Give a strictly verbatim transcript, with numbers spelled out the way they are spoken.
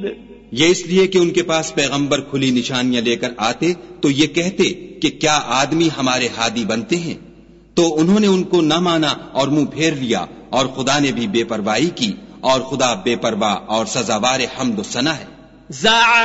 ये इसलिए कि उनके पास पैगंबर खुली निशानियां लेकर आते तो ये कहते कि क्या आदमी हमारे हादी बनते हैं, तो उन्होंने उनको न माना और मुंह फेर लिया, और खुदा ने भी बेपरवाही की, और खुदा बेपरवाह और सजावार हम्द सना है।